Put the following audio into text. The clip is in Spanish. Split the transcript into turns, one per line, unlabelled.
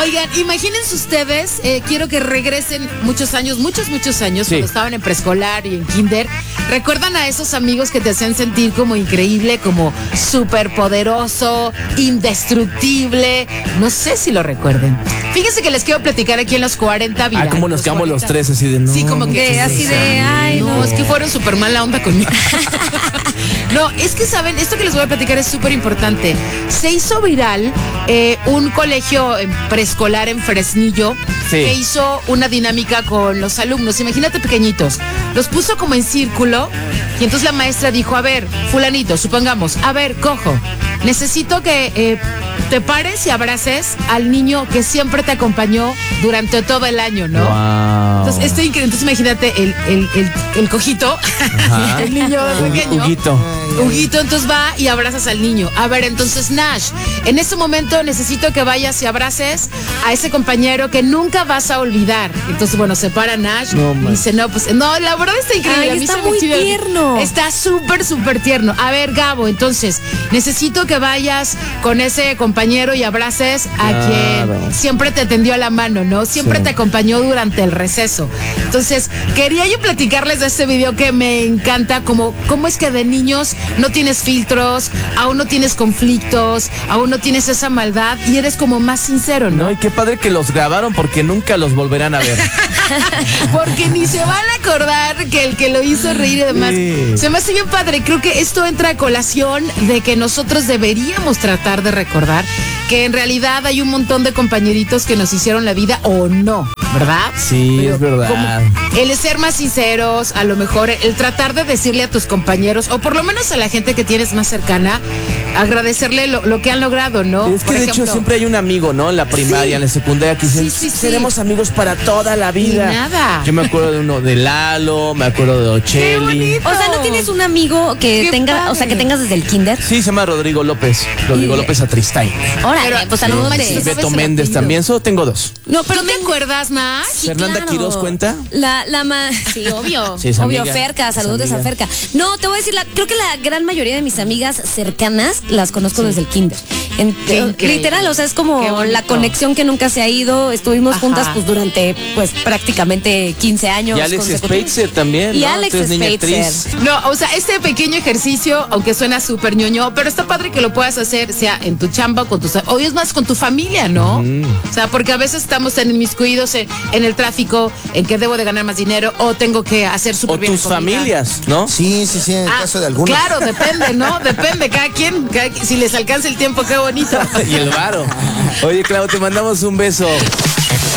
Oigan, imagínense ustedes, quiero que regresen muchos años,
Sí.
cuando estaban en preescolar y en kinder. ¿Recuerdan a esos amigos que te hacían sentir como increíble, como superpoderoso, indestructible? No sé si lo recuerden. Fíjense que les quiero platicar aquí en los 40 virales.
¿Cómo nos quedamos los
40?
tres así de no?
Sí, como que
así de, ay,
no, es que fueron súper mala onda conmigo. No, es que saben, esto que les voy a platicar es súper importante. Se hizo viral un colegio preescolar en Fresnillo que hizo una dinámica con los alumnos. Imagínate pequeñitos. Los puso como en círculo y entonces la maestra dijo, a ver, fulanito, supongamos, a ver, cojo, necesito que te pares y abraces al niño que siempre te acompañó durante todo el año, ¿no?
Wow.
Entonces, esto es increíble. Entonces, imagínate el cojito, el niño pequeño. Huguito, entonces va y abrazas al niño. A ver, entonces, Nash, en este momento necesito que vayas y abraces a ese compañero que nunca vas a olvidar. Entonces, bueno, se para Nash y dice, no, pues, no, la verdad está increíble.
Ay,
a mí
está
se me
muy
chiva-
tierno.
Está súper tierno. A ver, Gabo, entonces, necesito que vayas con ese compañero y abraces a quien siempre te tendió la mano, ¿no? Siempre te acompañó durante el receso. Entonces, quería yo platicarles de este video que me encanta, cómo es que de niños no tienes filtros, aún no tienes conflictos, aún no tienes esa maldad y eres como más sincero, ¿no?
No, y qué padre que los grabaron porque nunca los volverán a ver.
Porque ni se van a acordar que el que lo hizo reír y demás.
Sí.
Se me hace bien padre. Creo que esto entra a colación de que nosotros deberíamos tratar de recordar que en realidad hay un montón de compañeritos que nos hicieron la vida o no, ¿verdad?
Sí,
Pero
es verdad.
como el ser más sinceros, a lo mejor el tratar de decirle a tus compañeros, o por lo menos a la gente que tienes más cercana, agradecerle lo que han logrado, ¿no?
Es que
Por
de hecho
ejemplo,
siempre hay un amigo, ¿no? En la primaria, en la secundaria, que dicen,
Sí.
seremos amigos para toda la vida.
Y nada.
Yo me acuerdo de uno de Lalo, me acuerdo de
¡Qué
Ocheli.
bonito!
O sea, ¿no tienes un amigo que
Qué
tenga,
padre.
o sea, que tengas desde el kinder?
Sí, se llama Rodrigo López. Rodrigo López Atristain.
Órale,
Pero-
pues
no
saludos
manches,
de...
¿sabes
Beto
el
Méndez
apellido?
también, solo tengo dos.
No, pero
¿No te acuerdas, Nash?
Sí,
¿Fernanda
claro.
Quiroz cuenta?
Sí, obvio.
Sí, es
obvio,
amiga.
Ferca,
Es
saludos a
amiga.
Ferca. No, te voy a decir, creo que la gran mayoría de mis amigas cercanas las conozco desde el kinder.
Qué increíble.
Literal, o sea, es
Qué
como
bonito.
la conexión que nunca se ha ido. Estuvimos
Ajá.
juntas pues durante pues prácticamente 15 años.
Y Alex
consecutivos.
Spitzer también,
Y
¿no?
Alex
Tú eres niña
Spitzer.
actriz.
No, o sea, este pequeño ejercicio, aunque suena súper ñoño, pero está padre que lo puedas hacer, sea en tu chamba o con tus, o es más con tu familia, ¿no? O sea, porque a veces estamos tan inmiscuidos en el tráfico, en que debo de ganar más dinero o tengo que hacer súper
O
bien
tus
comida.
familias, ¿no?
Sí, en el caso de algunos.
Claro, depende, ¿no? Depende, cada quien, si les alcanza el tiempo, qué bonito.
Y el varo. Oye, Clau, te mandamos un beso.